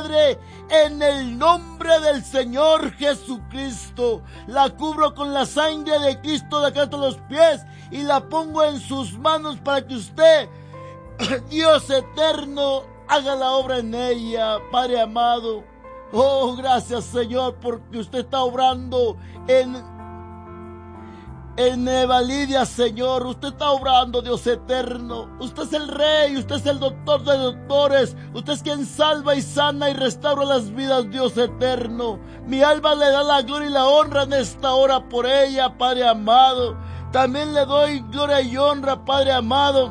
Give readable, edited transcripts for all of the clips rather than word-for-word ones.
Padre, en el nombre del Señor Jesucristo. La cubro con la sangre de Cristo de acá hasta los pies y la pongo en sus manos para que usted, Dios eterno, haga la obra en ella, Padre amado. Oh, gracias, Señor, porque usted está obrando en Eva Lidia, Señor. Usted está obrando, Dios eterno. Usted es el Rey, usted es el doctor de doctores. Usted es quien salva y sana y restaura las vidas, Dios eterno. Mi alma le da la gloria y la honra en esta hora por ella, Padre amado. También le doy gloria y honra, Padre amado.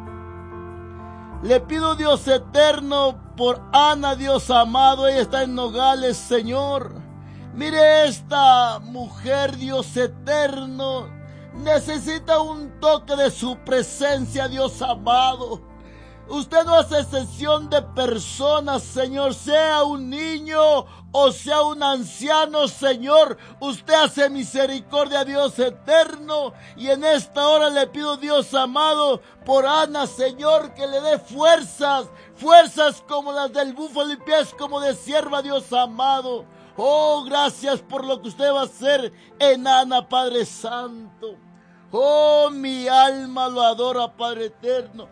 Le pido, Dios eterno, por Ana, Dios amado. Ella está en Nogales, Señor. Mire, esta mujer, Dios eterno, necesita un toque de su presencia, Dios amado. Usted no hace excepción de personas, Señor, sea un niño o sea un anciano, Señor. Usted hace misericordia, Dios eterno. Y en esta hora le pido, Dios amado, por Ana, Señor, que le dé fuerzas como las del búfalo y pies como de sierva, Dios amado. Oh, gracias por lo que usted va a hacer en Ana, Padre Santo. Oh, mi alma lo adora, Padre eterno.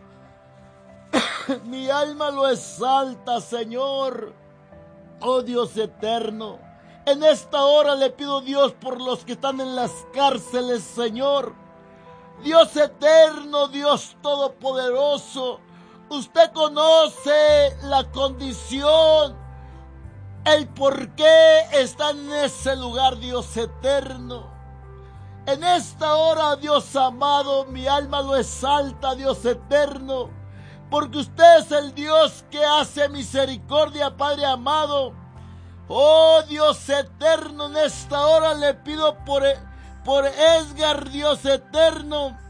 Mi alma lo exalta, Señor. Oh, Dios eterno. En esta hora le pido, Dios, por los que están en las cárceles, Señor. Dios eterno, Dios todopoderoso. Usted conoce la condición, el por qué está en ese lugar, Dios eterno. En esta hora, Dios amado, mi alma lo exalta, Dios eterno, porque usted es el Dios que hace misericordia, Padre amado. Oh, Dios eterno, en esta hora le pido por Edgar, Dios eterno.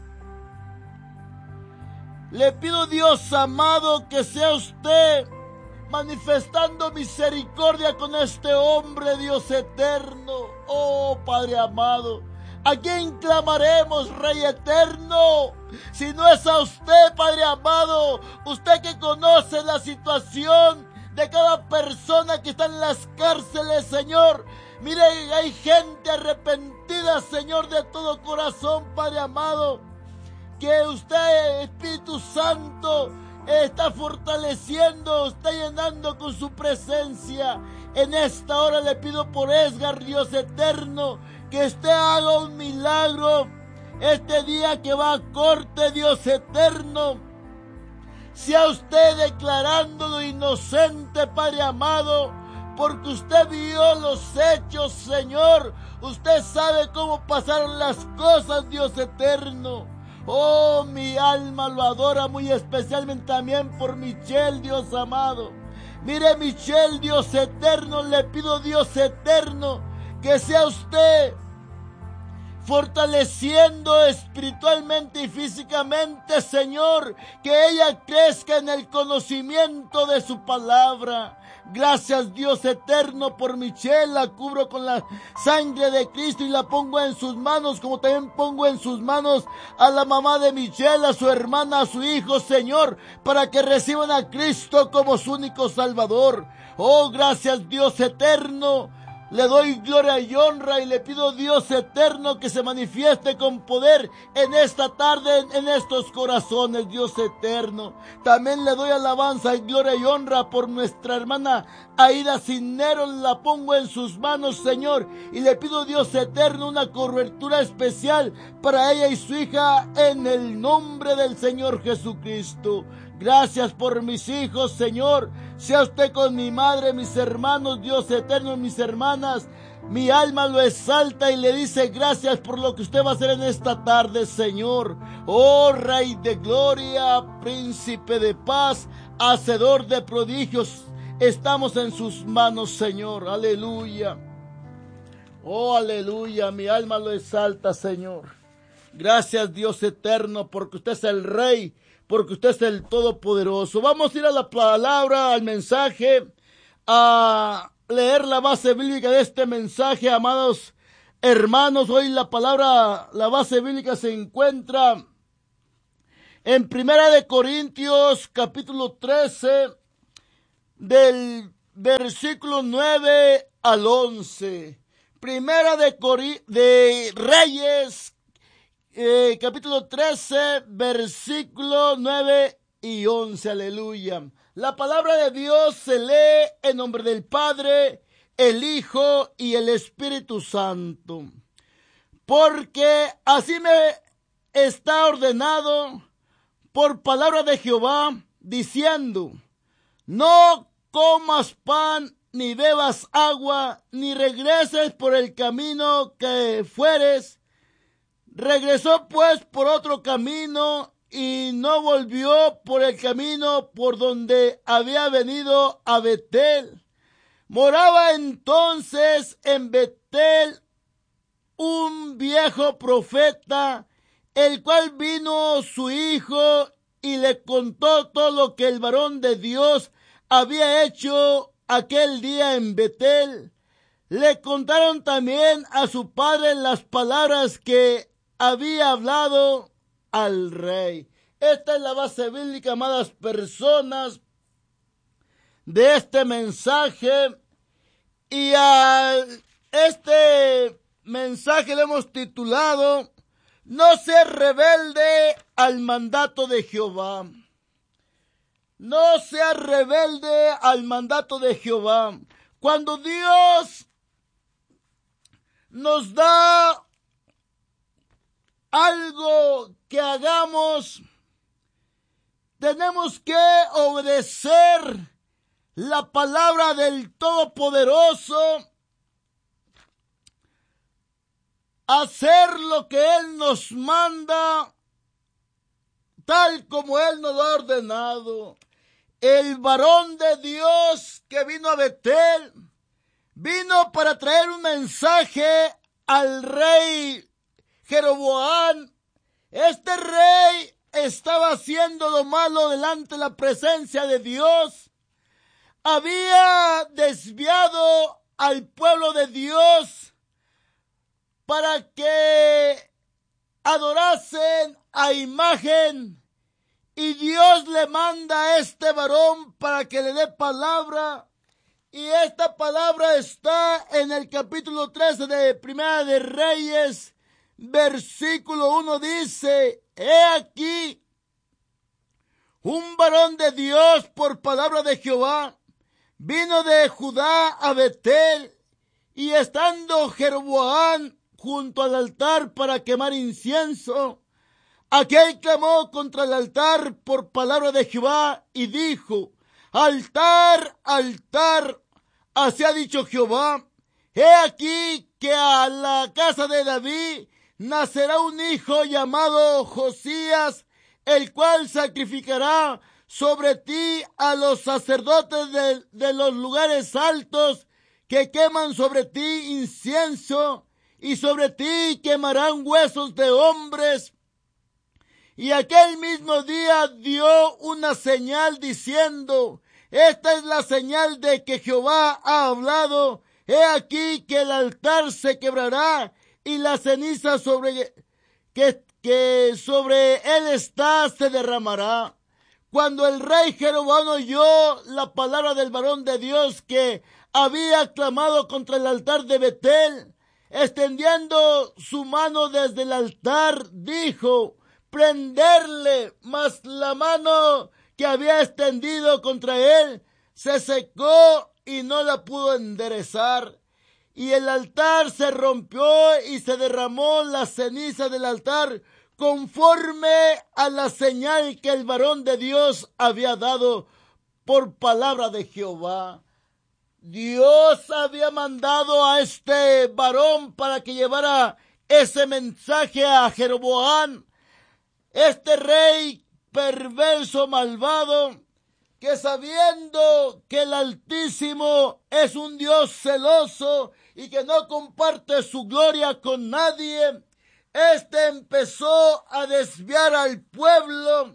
Le pido, Dios amado, que sea usted manifestando misericordia con este hombre, Dios eterno. Oh, Padre amado, ¿a quién clamaremos, Rey eterno? Si no es a usted, Padre amado, usted que conoce la situación de cada persona que está en las cárceles, Señor. Mire, hay gente arrepentida, Señor, de todo corazón, Padre amado, que usted, Espíritu Santo, está fortaleciendo, está llenando con su presencia. En esta hora le pido por Edgar, Dios eterno, que usted haga un milagro este día que va a corte, Dios eterno. Sea usted declarándolo inocente, Padre amado, porque usted vio los hechos, Señor. Usted sabe cómo pasaron las cosas, Dios eterno. Oh, mi alma lo adora muy especialmente también por Michelle, Dios amado. Mire, Michelle, Dios eterno, le pido, Dios eterno, que sea usted fortaleciendo espiritualmente y físicamente, Señor, que ella crezca en el conocimiento de su palabra. Gracias, Dios eterno, por Michelle. La cubro con la sangre de Cristo y la pongo en sus manos, como también pongo en sus manos a la mamá de Michelle, a su hermana, a su hijo, Señor, para que reciban a Cristo como su único Salvador. Oh, gracias, Dios eterno. Le doy gloria y honra y le pido, Dios eterno, que se manifieste con poder en esta tarde, en estos corazones, Dios eterno. También le doy alabanza y gloria y honra por nuestra hermana Aida Cisneros. La pongo en sus manos, Señor, y le pido, Dios eterno, una cobertura especial para ella y su hija en el nombre del Señor Jesucristo. Gracias por mis hijos, Señor. Sea usted con mi madre, mis hermanos, Dios eterno, mis hermanas. Mi alma lo exalta y le dice gracias por lo que usted va a hacer en esta tarde, Señor. Oh, Rey de gloria, Príncipe de paz, Hacedor de prodigios. Estamos en sus manos, Señor. Aleluya. Oh, aleluya. Mi alma lo exalta, Señor. Gracias, Dios eterno, porque usted es el Rey, porque usted es el Todopoderoso. Vamos a ir a la palabra, al mensaje, a leer la base bíblica de este mensaje, amados hermanos. Hoy la base bíblica se encuentra en 1 Corintios, capítulo 13, del versículos 9 al 11. Primera de Reyes, capítulo 13, versículos 9 y 11. Aleluya. La palabra de Dios se lee en nombre del Padre, el Hijo y el Espíritu Santo. Porque así me está ordenado por palabra de Jehová, diciendo: no comas pan, ni bebas agua, ni regreses por el camino que fueres. Regresó pues por otro camino, y no volvió por el camino por donde había venido a Betel. Moraba entonces en Betel un viejo profeta, el cual vino su hijo y le contó todo lo que el varón de Dios había hecho aquel día en Betel. Le contaron también a su padre las palabras que había hablado al rey. Esta es la base bíblica, amadas personas, de este mensaje. Y a este mensaje le hemos titulado: no seas rebelde al mandato de Jehová. No seas rebelde al mandato de Jehová. Cuando Dios nos da algo que hagamos, tenemos que obedecer la palabra del Todopoderoso, hacer lo que Él nos manda, tal como Él nos ha ordenado. El varón de Dios que vino a Betel, vino para traer un mensaje al rey Jeroboam. Este rey estaba haciendo lo malo delante de la presencia de Dios. Había desviado al pueblo de Dios para que adorasen a imagen. Y Dios le manda a este varón para que le dé palabra. Y esta palabra está en el capítulo 13 de Primera de Reyes, versículo 1. Dice: he aquí, un varón de Dios por palabra de Jehová vino de Judá a Betel, y estando Jeroboam junto al altar para quemar incienso, aquel clamó contra el altar por palabra de Jehová y dijo: altar, altar, así ha dicho Jehová, he aquí que a la casa de David nacerá un hijo llamado Josías, el cual sacrificará sobre ti a los sacerdotes de los lugares altos, que queman sobre ti incienso, y sobre ti quemarán huesos de hombres. Y aquel mismo día dio una señal diciendo: esta es la señal de que Jehová ha hablado, he aquí que el altar se quebrará, y la ceniza que sobre él está se derramará. Cuando el rey Jeroboam oyó la palabra del varón de Dios que había clamado contra el altar de Betel, extendiendo su mano desde el altar, dijo prenderle, mas la mano que había extendido contra él se secó y no la pudo enderezar. Y el altar se rompió y se derramó la ceniza del altar conforme a la señal que el varón de Dios había dado por palabra de Jehová. Dios había mandado a este varón para que llevara ese mensaje a Jeroboam, este rey perverso, malvado, que sabiendo que el Altísimo es un Dios celoso y que no comparte su gloria con nadie, empezó a desviar al pueblo,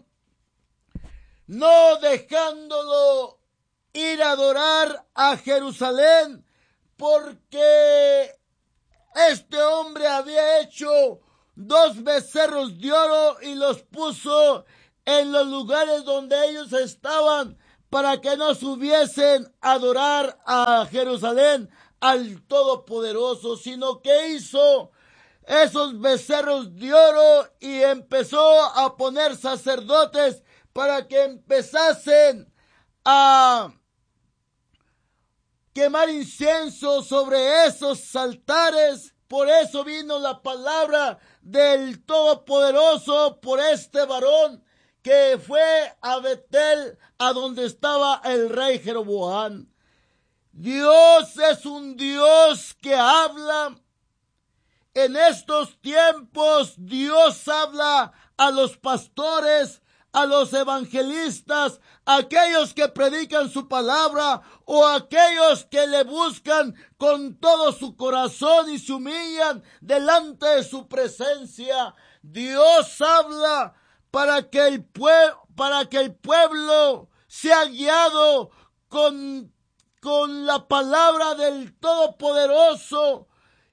no dejándolo ir a adorar a Jerusalén, porque este hombre había hecho 2 becerros de oro y los puso en los lugares donde ellos estaban para que no subiesen a adorar a Jerusalén, al Todopoderoso, sino que hizo esos becerros de oro y empezó a poner sacerdotes para que empezasen a quemar incienso sobre esos altares. Por eso vino la palabra del Todopoderoso por este varón que fue a Betel, a donde estaba el rey Jeroboam. Dios es un Dios que habla. En estos tiempos Dios habla a los pastores, a los evangelistas, a aquellos que predican su palabra o a aquellos que le buscan con todo su corazón y se humillan delante de su presencia. Dios habla para que el pueblo sea guiado con la palabra del Todopoderoso.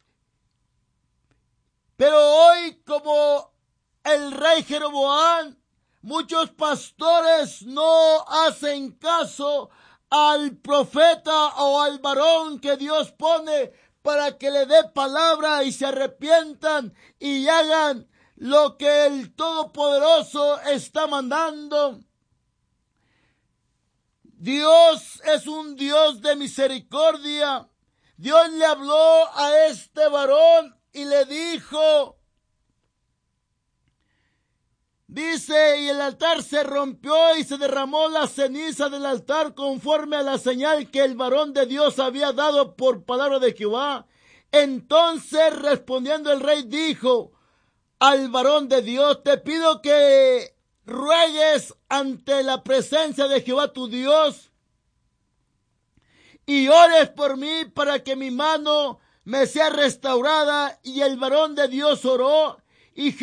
Pero hoy, como el rey Jeroboam, muchos pastores no hacen caso al profeta o al varón que Dios pone para que le dé palabra y se arrepientan y hagan lo que el Todopoderoso está mandando. Dios es un Dios de misericordia. Dios le habló a este varón y le dijo, dice, y el altar se rompió y se derramó la ceniza del altar conforme a la señal que el varón de Dios había dado por palabra de Jehová. Entonces respondiendo el rey dijo al varón de Dios, te pido que ruegues ante la presencia de Jehová tu Dios y ores por mí para que mi mano me sea restaurada. Y el varón de Dios oró y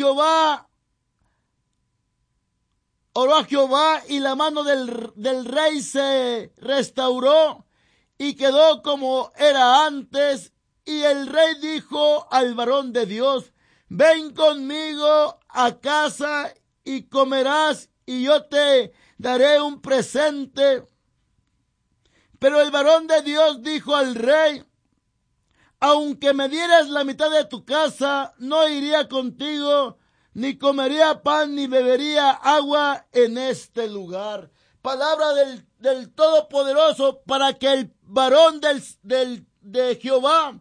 oró a Jehová y la mano del rey se restauró y quedó como era antes. Y el rey dijo al varón de Dios, ven conmigo a casa y comerás y yo te daré un presente. Pero el varón de Dios dijo al rey, aunque me dieras la mitad de tu casa, no iría contigo, ni comería pan, ni bebería agua en este lugar. Palabra del Todopoderoso para que el varón de Jehová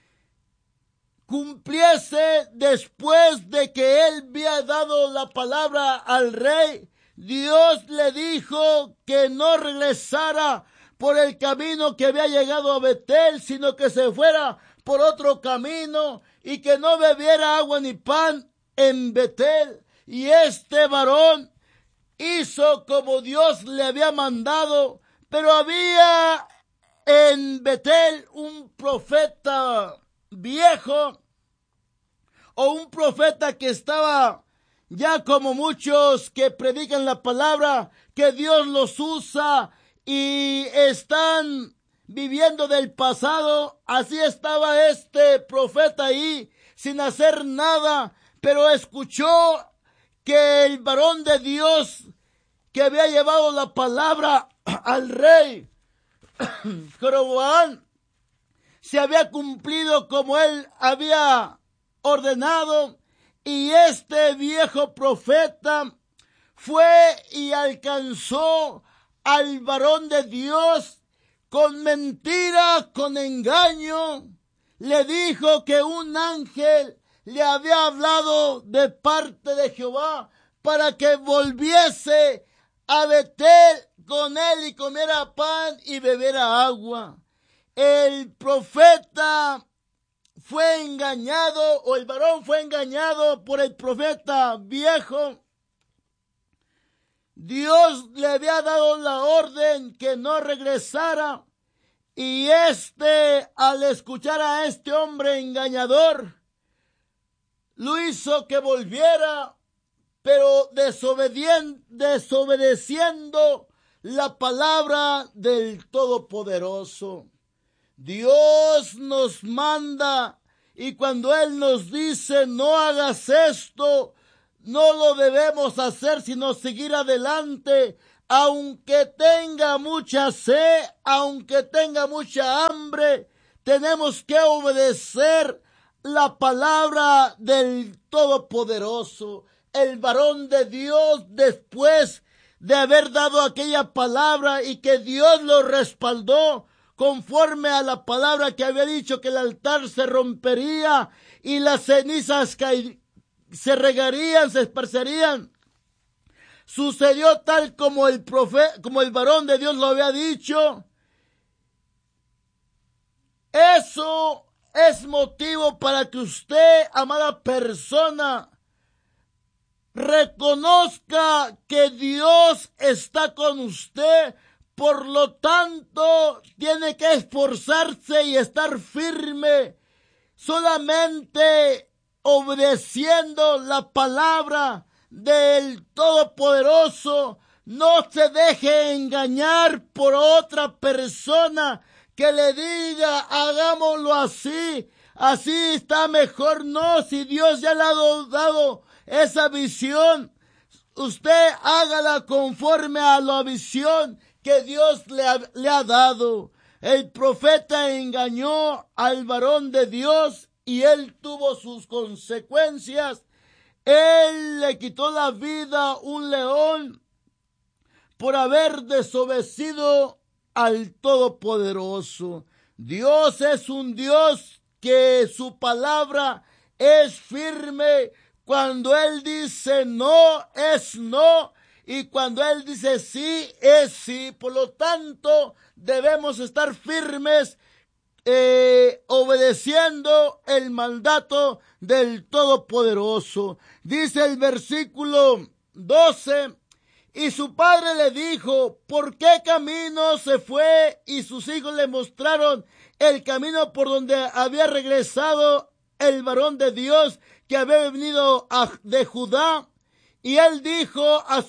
cumpliese después de que él había dado la palabra al rey. Dios le dijo que no regresara por el camino que había llegado a Betel, sino que se fuera por otro camino y que no bebiera agua ni pan en Betel. Y este varón hizo como Dios le había mandado, pero había en Betel un profeta viejo o un profeta que estaba ya como muchos que predican la palabra, que Dios los usa y están viviendo del pasado. Así estaba este profeta ahí sin hacer nada, pero escuchó que el varón de Dios que había llevado la palabra al rey Jeroboam se había cumplido como él había ordenado. Y este viejo profeta fue y alcanzó al varón de Dios con mentira, con engaño. Le dijo que un ángel le había hablado de parte de Jehová para que volviese a Betel con él y comiera pan y bebiera agua. El profeta fue engañado, o el varón fue engañado por el profeta viejo. Dios le había dado la orden que no regresara, y al escuchar a este hombre engañador, lo hizo que volviera, pero desobedeciendo la palabra del Todopoderoso. Dios nos manda, y cuando Él nos dice no hagas esto, no lo debemos hacer, sino seguir adelante aunque tenga mucha sed, aunque tenga mucha hambre, tenemos que obedecer la palabra del Todopoderoso. El varón de Dios, después de haber dado aquella palabra y que Dios lo respaldó conforme a la palabra que había dicho, que el altar se rompería y las cenizas se regarían, se esparcerían. Sucedió tal como como el varón de Dios lo había dicho. Eso es motivo para que usted, amada persona, reconozca que Dios está con usted. Por lo tanto, tiene que esforzarse y estar firme, solamente obedeciendo la palabra del Todopoderoso. No se deje engañar por otra persona que le diga, hagámoslo así, así está mejor. No, si Dios ya le ha dado esa visión, usted hágala conforme a la visión que Dios le ha dado. El profeta engañó al varón de Dios y él tuvo sus consecuencias. Él le quitó la vida a un león por haber desobedecido al Todopoderoso. Dios es un Dios que su palabra es firme. Cuando Él dice no, es no. Y cuando Él dice sí, es sí. Por lo tanto, debemos estar firmes, obedeciendo el mandato del Todopoderoso. Dice el versículo 12, y su padre le dijo, ¿por qué camino se fue? Y sus hijos le mostraron el camino por donde había regresado el varón de Dios que había venido de Judá. Y él dijo a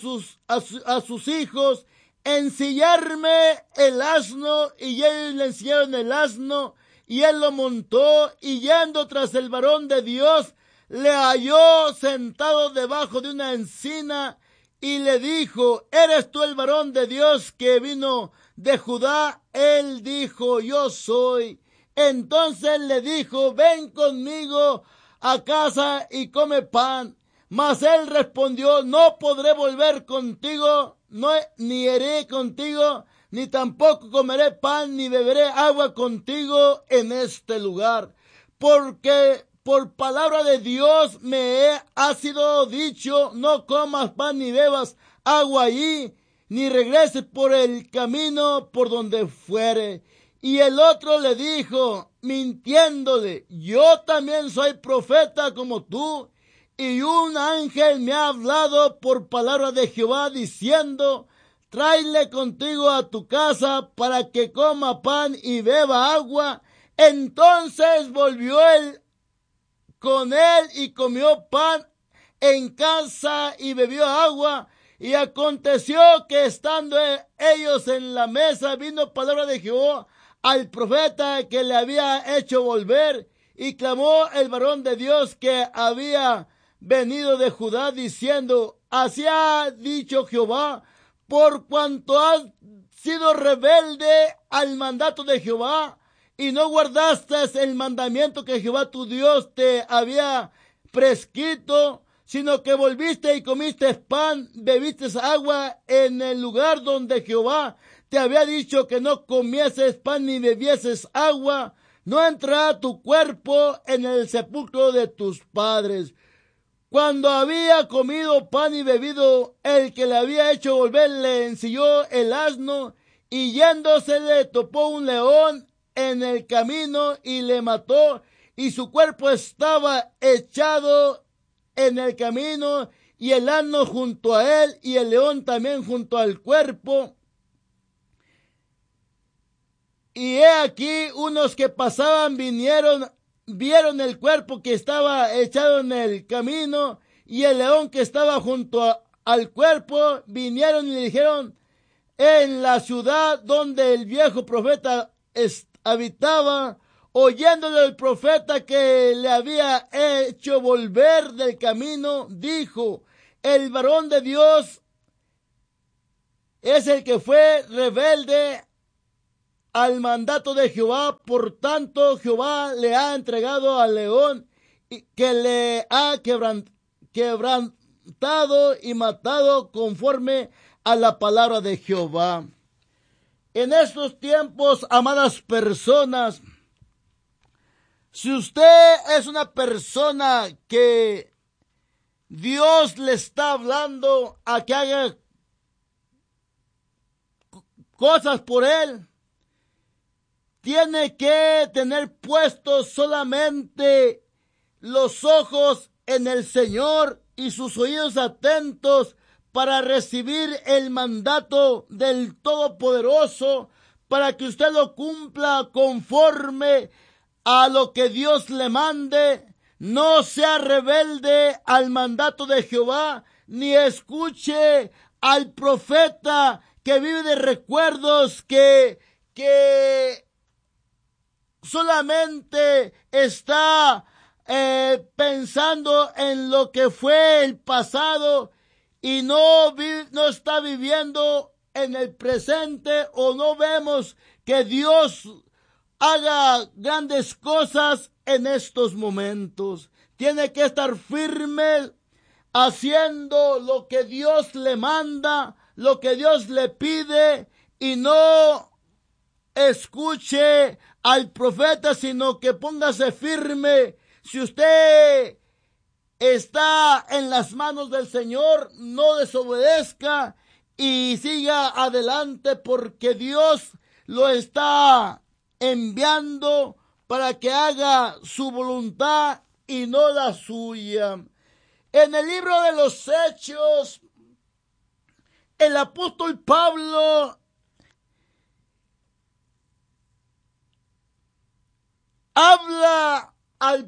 sus hijos, ensillarme el asno, y ellos le ensillaron el asno, y él lo montó, y yendo tras el varón de Dios, le halló sentado debajo de una encina, y le dijo, ¿eres tú el varón de Dios que vino de Judá? Él dijo, yo soy. Entonces le dijo, ven conmigo a casa y come pan. Mas él respondió, no podré volver contigo, ni iré contigo, ni tampoco comeré pan, ni beberé agua contigo en este lugar. Porque por palabra de Dios ha sido dicho, no comas pan ni bebas agua allí, ni regreses por el camino por donde fuere. Y el otro le dijo, mintiéndole, yo también soy profeta como tú. Y un ángel me ha hablado por palabra de Jehová diciendo, tráele contigo a tu casa para que coma pan y beba agua. Entonces volvió él con él y comió pan en casa y bebió agua. Y aconteció que estando ellos en la mesa, vino palabra de Jehová al profeta que le había hecho volver. Y clamó el varón de Dios que había venido de Judá, diciendo, así ha dicho Jehová, por cuanto has sido rebelde al mandato de Jehová, y no guardaste el mandamiento que Jehová tu Dios te había prescrito, sino que volviste y comiste pan, bebiste agua en el lugar donde Jehová te había dicho que no comieses pan ni bebieses agua, no entrará tu cuerpo en el sepulcro de tus padres. Cuando había comido pan y bebido, el que le había hecho volver le ensilló el asno, y yéndose le topó un león en el camino y le mató, y su cuerpo estaba echado en el camino, y el asno junto a él, y el león también junto al cuerpo. Y he aquí unos que pasaban vieron el cuerpo que estaba echado en el camino y el león que estaba junto al cuerpo, vinieron y le dijeron, en la ciudad donde el viejo profeta habitaba, oyéndole el profeta que le había hecho volver del camino, dijo, el varón de Dios es el que fue rebelde al mandato de Jehová. Por tanto, Jehová le ha entregado al león que le ha quebrantado y matado conforme a la palabra de Jehová. En estos tiempos, amadas personas, si usted es una persona que Dios le está hablando a que haga cosas por él, tiene que tener puestos solamente los ojos en el Señor y sus oídos atentos para recibir el mandato del Todopoderoso, para que usted lo cumpla conforme a lo que Dios le mande. No sea rebelde al mandato de Jehová, ni escuche al profeta que vive de recuerdos, que solamente está pensando en lo que fue el pasado y no está viviendo en el presente, o no vemos que Dios haga grandes cosas en estos momentos. Tiene que estar firme haciendo lo que Dios le manda, lo que Dios le pide, y no escuche al profeta, sino que póngase firme. Si usted está en las manos del Señor, no desobedezca y siga adelante, porque Dios lo está enviando para que haga su voluntad y no la suya. En el libro de los Hechos, el apóstol Pablo habla al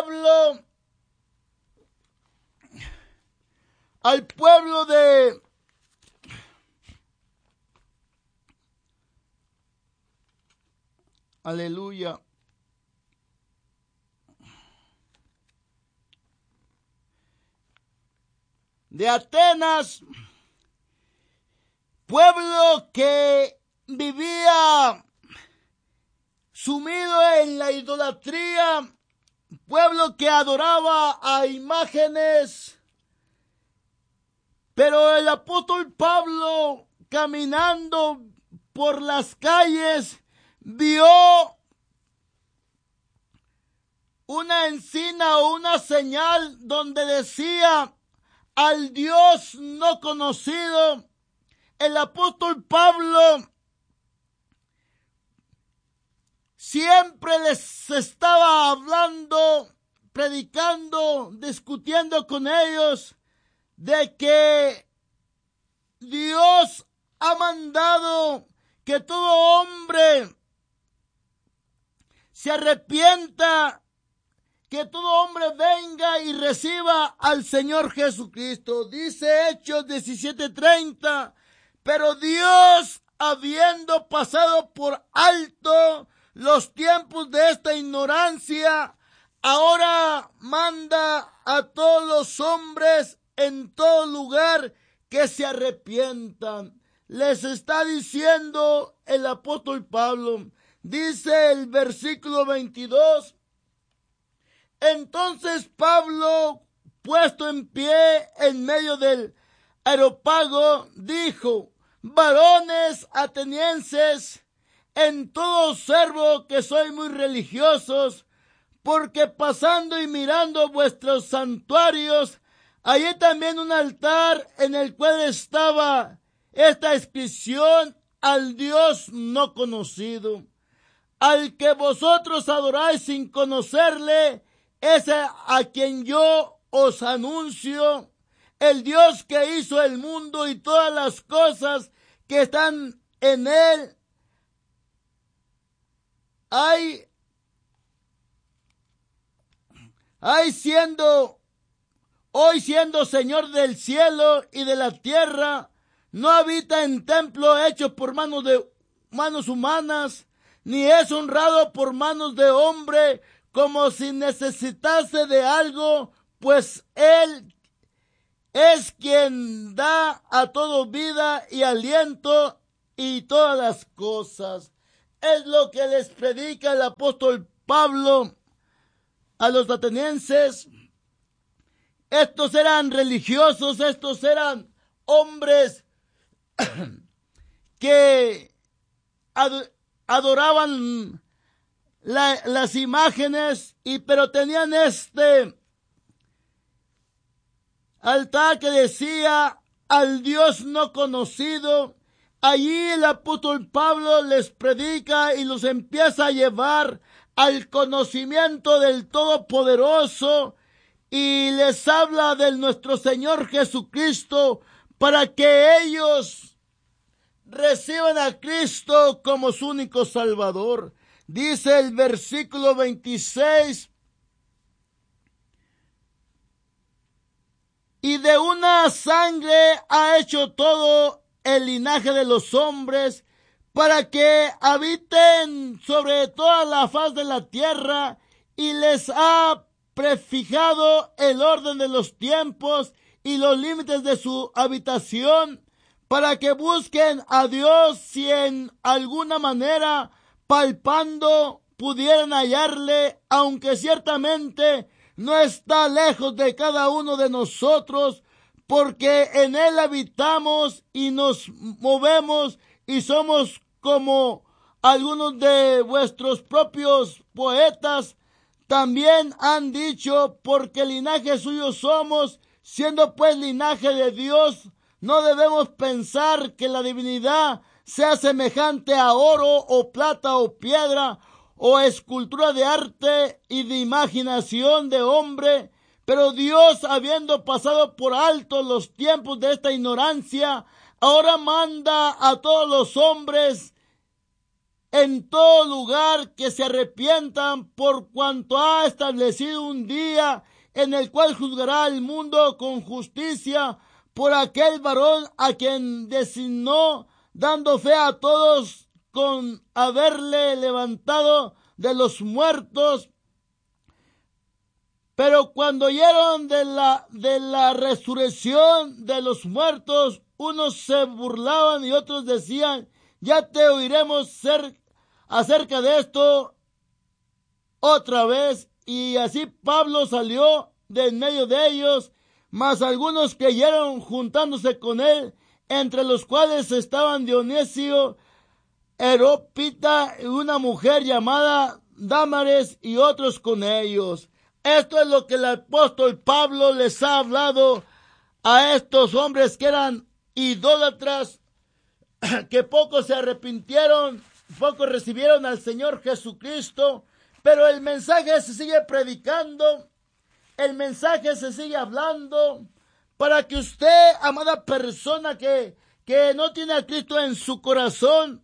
pueblo aleluya, de Atenas, pueblo que vivía sumido en la idolatría, pueblo que adoraba a imágenes. Pero el apóstol Pablo, caminando por las calles, vio una encina o una señal donde decía: al Dios no conocido. El apóstol Pablo siempre les estaba hablando, predicando, discutiendo con ellos de que Dios ha mandado que todo hombre se arrepienta, que todo hombre venga y reciba al Señor Jesucristo. Dice Hechos 17:30, pero Dios, habiendo pasado por alto los tiempos de esta ignorancia, ahora manda a todos los hombres en todo lugar que se arrepientan. Les está diciendo el apóstol Pablo. Dice el versículo 22, entonces Pablo, puesto en pie en medio del areópago, dijo: varones atenienses, en todo observo que sois muy religiosos, porque pasando y mirando vuestros santuarios, hallé también un altar en el cual estaba esta inscripción: al Dios no conocido. Al que vosotros adoráis sin conocerle, ese a quien yo os anuncio, el Dios que hizo el mundo y todas las cosas que están en él. Hoy siendo Señor del cielo y de la tierra, no habita en templo hecho por manos humanas, ni es honrado por manos de hombre, como si necesitase de algo, pues él es quien da a todo vida y aliento y todas las cosas. Es lo que les predica el apóstol Pablo a los atenienses. Estos eran religiosos, estos eran hombres que adoraban las imágenes, pero tenían este altar que decía al Dios no conocido. Allí el apóstol Pablo les predica y los empieza a llevar al conocimiento del Todopoderoso y les habla de nuestro Señor Jesucristo para que ellos reciban a Cristo como su único Salvador. Dice el versículo 26: y de una sangre ha hecho todo el linaje de los hombres, para que habiten sobre toda la faz de la tierra, y les ha prefijado el orden de los tiempos y los límites de su habitación, para que busquen a Dios si en alguna manera palpando pudieran hallarle, aunque ciertamente no está lejos de cada uno de nosotros, porque en él habitamos y nos movemos y somos como algunos de vuestros propios poetas también han dicho, porque linaje suyo somos. Siendo pues linaje de Dios, no debemos pensar que la divinidad sea semejante a oro o plata o piedra o escultura de arte y de imaginación de hombre, pero Dios, habiendo pasado por alto los tiempos de esta ignorancia, ahora manda a todos los hombres en todo lugar que se arrepientan, por cuanto ha establecido un día en el cual juzgará al mundo con justicia por aquel varón a quien designó, dando fe a todos con haberle levantado de los muertos. Pero cuando oyeron de la resurrección de los muertos, unos se burlaban y otros decían: ya te oiremos acerca de esto otra vez. Y así Pablo salió de en medio de ellos, mas algunos creyeron juntándose con él, entre los cuales estaban Dionisio, Areópita y una mujer llamada Dámaris, y otros con ellos. Esto es lo que el apóstol Pablo les ha hablado a estos hombres que eran idólatras, que pocos se arrepintieron, pocos recibieron al Señor Jesucristo, pero el mensaje se sigue predicando, el mensaje se sigue hablando, para que usted, amada persona que no tiene a Cristo en su corazón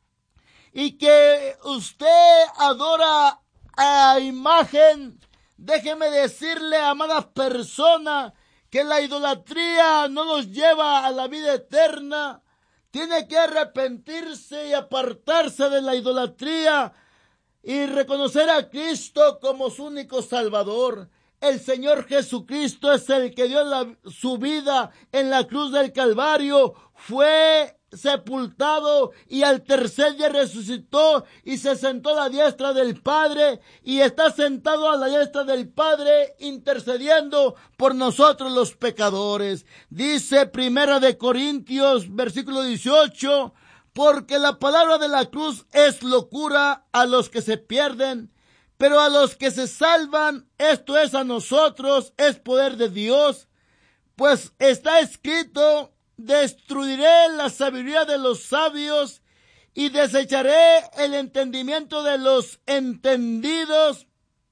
y que usted adora a imagen, déjeme decirle, amada persona, que la idolatría no nos lleva a la vida eterna. Tiene que arrepentirse y apartarse de la idolatría y reconocer a Cristo como su único Salvador. El Señor Jesucristo es el que dio su vida en la cruz del Calvario, fue sepultado y al tercer día resucitó y se sentó a la diestra del Padre y está sentado a la diestra del Padre intercediendo por nosotros los pecadores. Dice Primera de Corintios, versículo 18, porque la palabra de la cruz es locura a los que se pierden, pero a los que se salvan, esto es a nosotros, es poder de Dios. Pues está escrito: destruiré la sabiduría de los sabios y desecharé el entendimiento de los entendidos.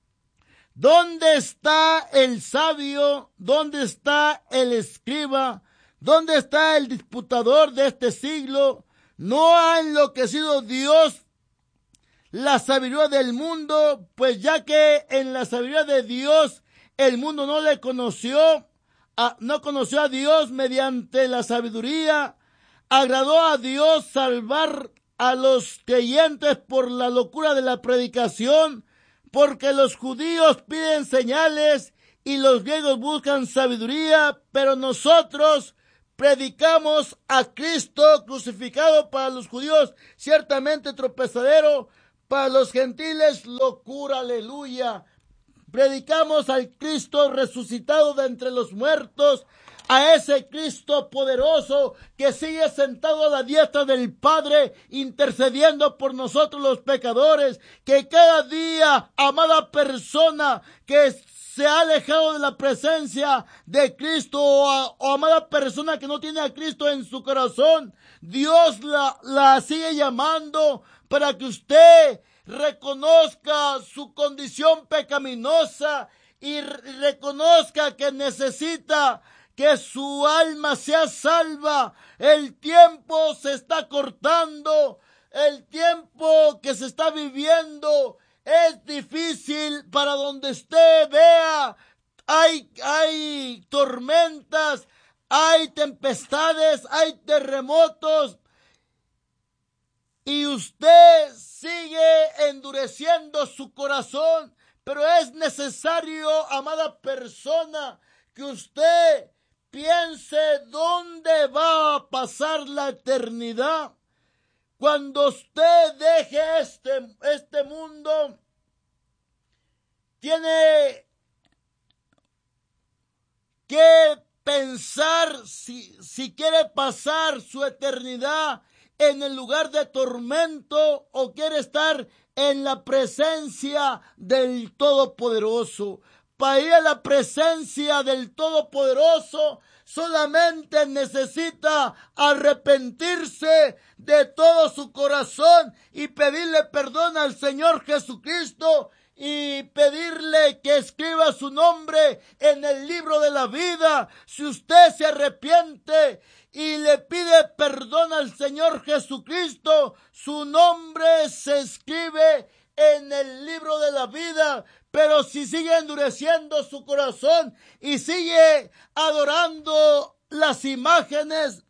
¿Dónde está el sabio? ¿Dónde está el escriba? ¿Dónde está el disputador de este siglo? ¿No ha enloquecido Dios la sabiduría del mundo? Pues ya que en la sabiduría de Dios el mundo no le conoció, no conoció a Dios mediante la sabiduría, agradó a Dios salvar a los creyentes por la locura de la predicación, porque los judíos piden señales y los griegos buscan sabiduría, pero nosotros predicamos a Cristo crucificado, para los judíos ciertamente tropezadero, para los gentiles locura, aleluya. Predicamos al Cristo resucitado de entre los muertos, a ese Cristo poderoso que sigue sentado a la diestra del Padre, intercediendo por nosotros los pecadores, que cada día, amada persona que se ha alejado de la presencia de Cristo, o amada persona que no tiene a Cristo en su corazón, Dios la sigue llamando para que usted reconozca su condición pecaminosa y reconozca que necesita que su alma sea salva. El tiempo se está cortando, el tiempo que se está viviendo es difícil. Para donde usted vea, hay tormentas, hay tempestades, hay terremotos, y usted sigue endureciendo su corazón. Pero es necesario, amada persona, que usted piense dónde va a pasar la eternidad. Cuando usted deje este mundo, tiene que pensar si quiere pasar su eternidad en el lugar de tormento o quiere estar en la presencia del Todopoderoso. Para ir a la presencia del Todopoderoso, solamente necesita arrepentirse de todo su corazón y pedirle perdón al Señor Jesucristo y pedirle que escriba su nombre en el libro de la vida. Si usted se arrepiente y le pide perdón al Señor Jesucristo, su nombre se escribe en el libro de la vida. Pero si sigue endureciendo su corazón y sigue adorando las imágenes,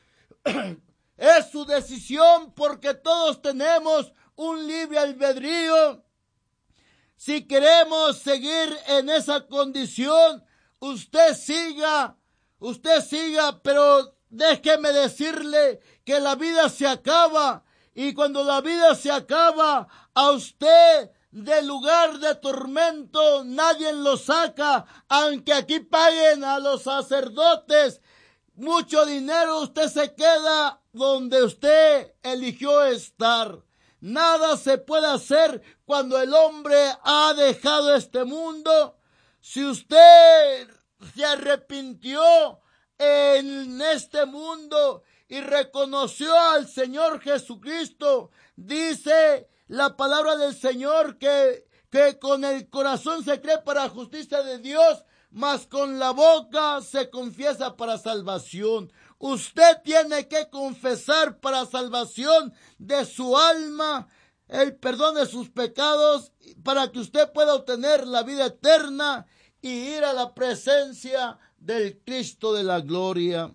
es su decisión, porque todos tenemos un libre albedrío. Si queremos seguir en esa condición, usted siga, pero déjeme decirle que la vida se acaba, y cuando la vida se acaba, a usted del lugar de tormento nadie lo saca. Aunque aquí paguen a los sacerdotes mucho dinero, usted se queda donde usted eligió estar. Nada se puede hacer cuando el hombre ha dejado este mundo. Si usted se arrepintió en este mundo y reconoció al Señor Jesucristo, dice la palabra del Señor que con el corazón se cree para justicia de Dios, mas con la boca se confiesa para salvación. Usted tiene que confesar para salvación de su alma el perdón de sus pecados, para que usted pueda obtener la vida eterna y ir a la presencia del Cristo de la gloria.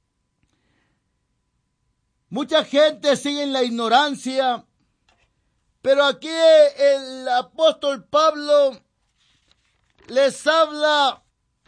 Mucha gente sigue en la ignorancia, pero aquí el apóstol Pablo les habla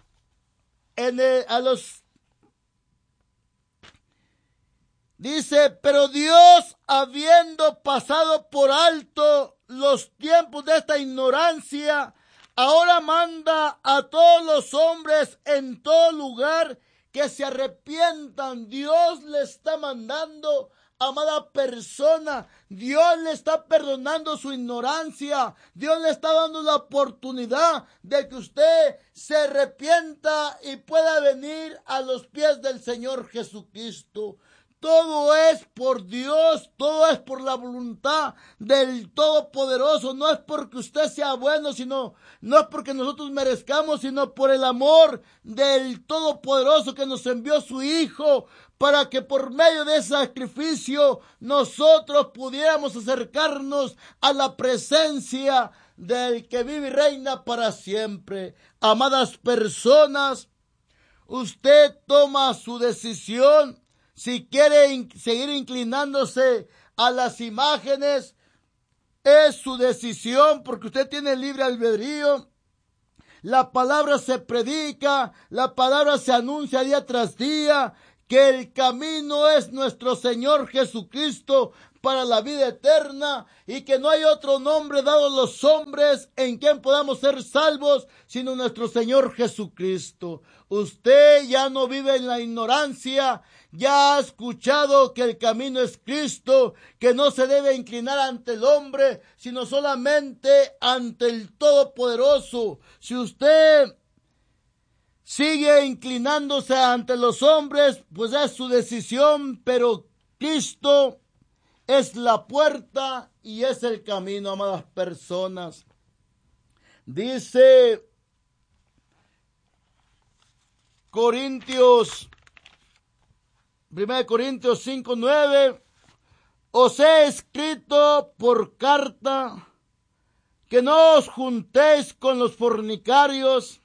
dice: pero Dios, habiendo pasado por alto los tiempos de esta ignorancia, ahora manda a todos los hombres en todo lugar que se arrepientan. Dios le está mandando, amada persona, Dios le está perdonando su ignorancia. Dios le está dando la oportunidad de que usted se arrepienta y pueda venir a los pies del Señor Jesucristo. Todo es por Dios, todo es por la voluntad del Todopoderoso. No es porque usted sea bueno, no es porque nosotros merezcamos, sino por el amor del Todopoderoso, que nos envió su Hijo, para que por medio de ese sacrificio nosotros pudiéramos acercarnos a la presencia del que vive y reina para siempre. Amadas personas, usted toma su decisión. Si quiere seguir inclinándose a las imágenes, es su decisión, porque usted tiene libre albedrío. la palabra se predica, la palabra se anuncia día tras día, que el camino es nuestro Señor Jesucristo para la vida eterna y que no hay otro nombre dado a los hombres en quien podamos ser salvos sino nuestro Señor Jesucristo. Usted ya no vive en la ignorancia, ya ha escuchado que el camino es Cristo, que no se debe inclinar ante el hombre, sino solamente ante el Todopoderoso. Si usted sigue inclinándose ante los hombres, pues es su decisión, pero Cristo es la puerta y es el camino, amadas personas. Dice Corintios, 1 Corintios 5:9, os he escrito por carta que no os juntéis con los fornicarios,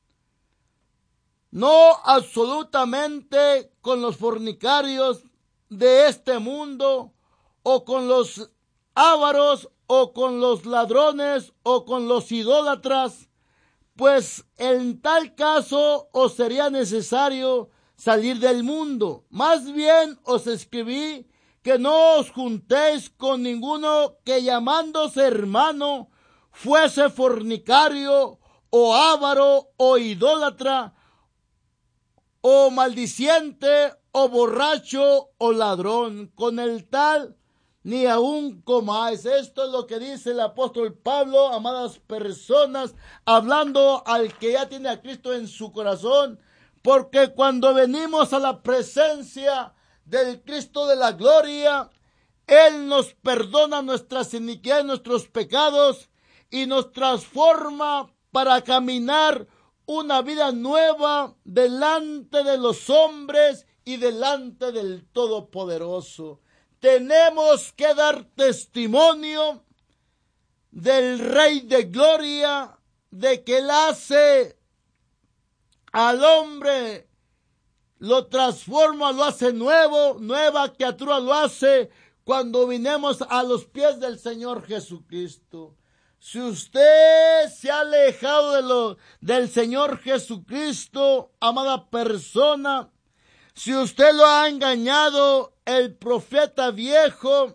no absolutamente con los fornicarios de este mundo, o con los ávaros, o con los ladrones, o con los idólatras, pues en tal caso os sería necesario salir del mundo. Más bien os escribí que no os juntéis con ninguno que llamándose hermano fuese fornicario, o avaro, o idólatra, o maldiciente, o borracho, o ladrón. Con el tal ni aún comáis. Esto es lo que dice el apóstol Pablo, amadas personas, hablando al que ya tiene a Cristo en su corazón, porque cuando venimos a la presencia del Cristo de la gloria, Él nos perdona nuestras iniquidades, nuestros pecados, y nos transforma para caminar una vida nueva delante de los hombres y delante del Todopoderoso. Tenemos que dar testimonio del Rey de Gloria, de que Él hace al hombre, lo transforma, lo hace nuevo, nueva criatura lo hace cuando vinemos a los pies del Señor Jesucristo. Si usted se ha alejado del Señor Jesucristo, amada persona, si usted lo ha engañado el profeta viejo,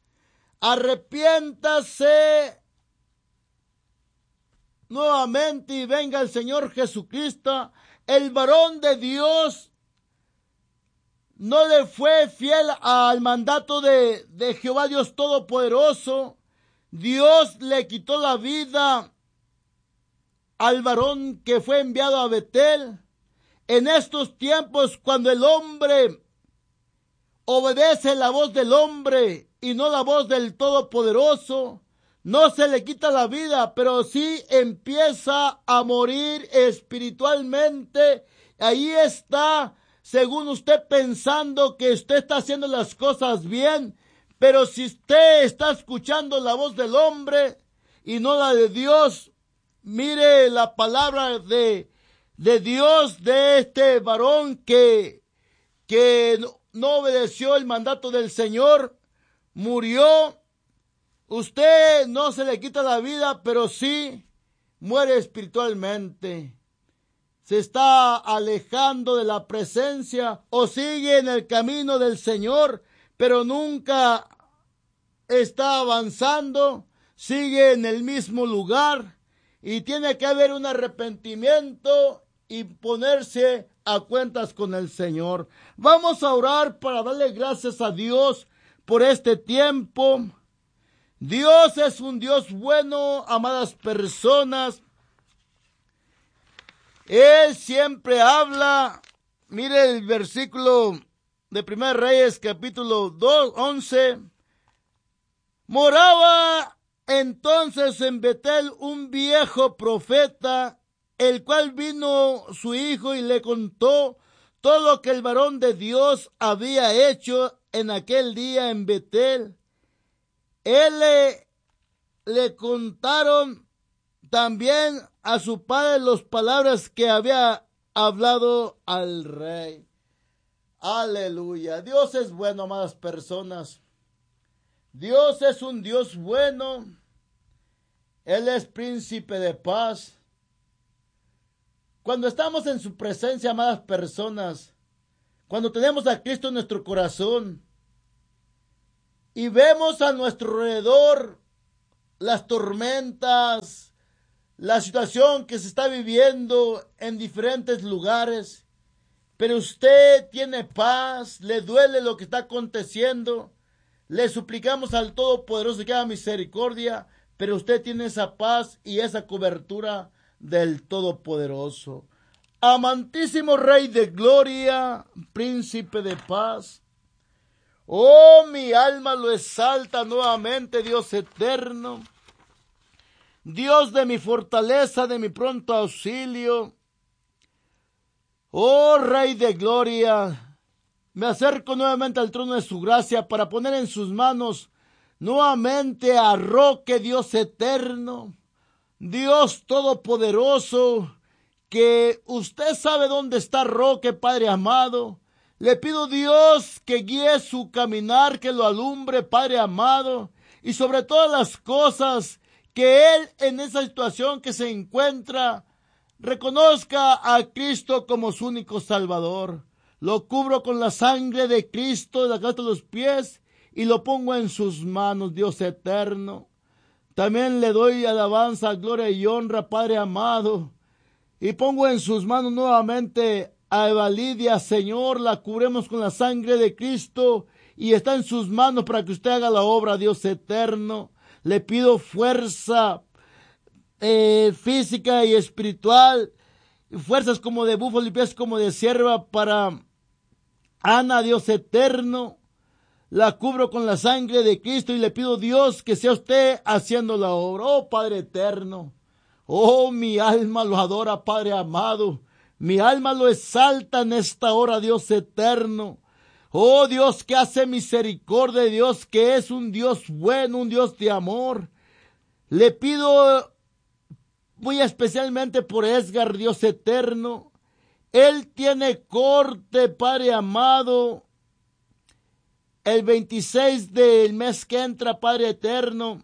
arrepiéntase nuevamente y venga el Señor Jesucristo. El varón de Dios no le fue fiel al mandato de Jehová Dios Todopoderoso. Dios le quitó la vida al varón que fue enviado a Betel. En estos tiempos, cuando el hombre obedece la voz del hombre y no la voz del Todopoderoso, no se le quita la vida, pero sí empieza a morir espiritualmente. Ahí está, según usted, pensando que usted está haciendo las cosas bien, pero si usted está escuchando la voz del hombre y no la de Dios, mire la palabra de Dios de este varón que no obedeció el mandato del Señor, murió. Usted no se le quita la vida, pero sí muere espiritualmente. Se está alejando de la presencia o sigue en el camino del Señor, pero nunca está avanzando, sigue en el mismo lugar y tiene que haber un arrepentimiento y ponerse a cuentas con el Señor. Vamos a orar para darle gracias a Dios por este tiempo. Dios es un Dios bueno, amadas personas. Él siempre habla. Mire el versículo de 1 Reyes, capítulo 11. Moraba entonces en Betel un viejo profeta, el cual vino su hijo y le contó todo lo que el varón de Dios había hecho en aquel día en Betel. Le contaron también a su padre las palabras que había hablado al rey. Aleluya. Dios es bueno, amadas personas. Dios es un Dios bueno. Él es príncipe de paz. Cuando estamos en su presencia, amadas personas, cuando tenemos a Cristo en nuestro corazón y vemos a nuestro alrededor las tormentas, la situación que se está viviendo en diferentes lugares, pero usted tiene paz, le duele lo que está aconteciendo, le suplicamos al Todopoderoso que haga misericordia, pero usted tiene esa paz y esa cobertura del Todopoderoso. Amantísimo Rey de Gloria, Príncipe de paz. Oh, mi alma lo exalta nuevamente, Dios eterno. Dios de mi fortaleza, de mi pronto auxilio. Oh, Rey de Gloria, me acerco nuevamente al trono de su gracia para poner en sus manos nuevamente a Roque, Dios eterno, Dios todopoderoso, que usted sabe dónde está Roque, Padre amado. Le pido, Dios, que guíe su caminar, que lo alumbre, Padre amado, y sobre todas las cosas, que él en esa situación que se encuentra, reconozca a Cristo como su único Salvador. Lo cubro con la sangre de Cristo de la cabeza a los pies y lo pongo en sus manos, Dios eterno. También le doy alabanza, gloria y honra, Padre amado, y pongo en sus manos nuevamente a Eva Lidia, Señor, la cubremos con la sangre de Cristo y está en sus manos para que usted haga la obra, Dios eterno. Le pido fuerza física y espiritual, fuerzas como de búfalo y pies como de cierva para Ana, Dios eterno. La cubro con la sangre de Cristo y le pido, Dios, que sea usted haciendo la obra. Oh, Padre eterno. Oh, mi alma lo adora, Padre amado. Mi alma lo exalta en esta hora, Dios eterno. Oh, Dios que hace misericordia, Dios que es un Dios bueno, un Dios de amor. Le pido muy especialmente por Edgar, Dios eterno. Él tiene corte, Padre amado, el 26 del mes que entra, Padre eterno.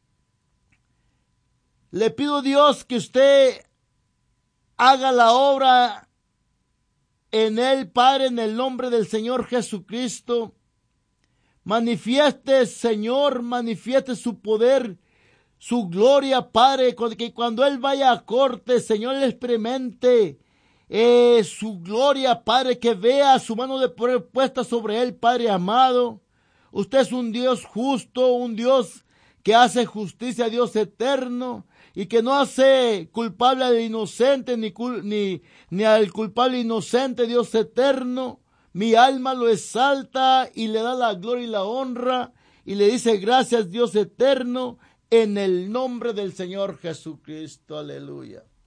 Le pido, Dios, que usted haga la obra en él, Padre, en el nombre del Señor Jesucristo. Manifieste, Señor, manifieste su poder, su gloria, Padre, que cuando él vaya a corte, Señor, él experimente su gloria, Padre, que vea su mano de poder puesta sobre él, Padre amado. Usted es un Dios justo, un Dios que hace justicia, Dios eterno, y que no hace culpable al inocente, ni al culpable inocente, Dios eterno. Mi alma lo exalta y le da la gloria y la honra, y le dice gracias, Dios eterno, en el nombre del Señor Jesucristo. Aleluya.